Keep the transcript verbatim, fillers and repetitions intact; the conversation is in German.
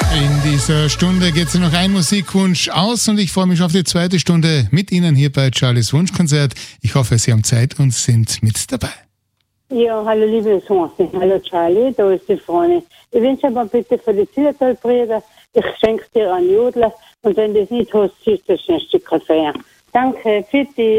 In dieser Stunde geht es noch ein Musikwunsch aus und ich freue mich auf die zweite Stunde mit Ihnen hier bei Charlies Wunschkonzert. Ich hoffe, Sie haben Zeit und sind mit dabei. Ja, hallo liebe Sonsi, hallo Charlie, da ist die Freundin. Ich wünsche aber bitte für die Zillertal-Brüder, ich schenke dir einen Jodler und wenn du das nicht hast, siehst du ein Stück Kaffee. Danke, für dich.